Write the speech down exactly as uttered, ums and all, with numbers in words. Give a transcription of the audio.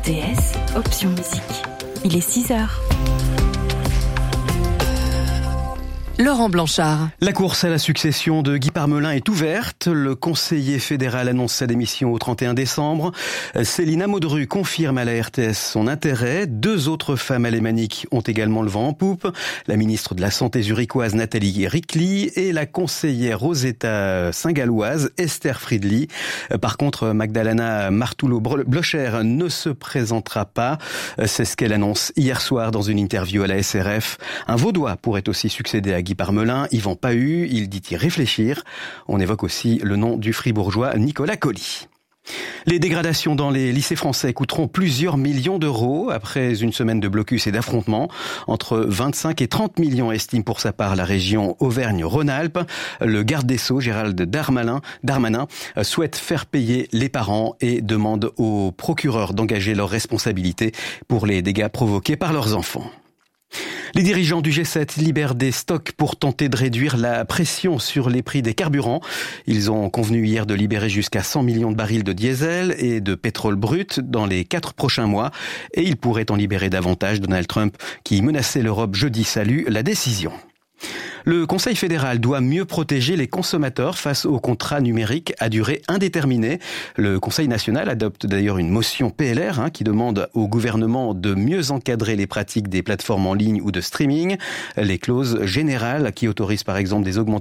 R T S, option musique. Il est six heures. Laurent Blanchard. La course à la succession de Guy Parmelin est ouverte. Le conseiller fédéral annonce sa démission au trente et un décembre. Céline Amauderu confirme à la R T S son intérêt. Deux autres femmes alémaniques ont également le vent en poupe. La ministre de la Santé zurichoise Nathalie Rickli et la conseillère Rosetta Saint-Galloise Esther Friedli. Par contre, Magdalena Martoullo-Blocher ne se présentera pas. C'est ce qu'elle annonce hier soir dans une interview à la S R F. Un Vaudois pourrait aussi succéder à Guy Parmelin, Yvan Pahu, il dit y réfléchir. On évoque aussi le nom du fribourgeois Nicolas Colli. Les dégradations dans les lycées français coûteront plusieurs millions d'euros après une semaine de blocus et d'affrontements. Entre vingt-cinq et trente millions estime pour sa part la région Auvergne-Rhône-Alpes. Le garde des Sceaux, Gérald Darmanin, Darmanin, souhaite faire payer les parents et demande aux procureurs d'engager leurs responsabilités pour les dégâts provoqués par leurs enfants. Les dirigeants du G sept libèrent des stocks pour tenter de réduire la pression sur les prix des carburants. Ils ont convenu hier de libérer jusqu'à cent millions de barils de diesel et de pétrole brut dans les quatre prochains mois. Et ils pourraient en libérer davantage. Donald Trump, qui menaçait l'Europe jeudi, salue la décision. Le Conseil fédéral doit mieux protéger les consommateurs face aux contrats numériques à durée indéterminée. Le Conseil national adopte d'ailleurs une motion P L R hein, qui demande au gouvernement de mieux encadrer les pratiques des plateformes en ligne ou de streaming. Les clauses générales qui autorisent par exemple des augmentations